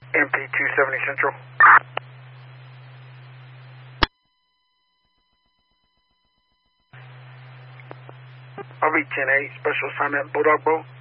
MP 270 Central. RV 10-8, special assignment Bulldog Boat.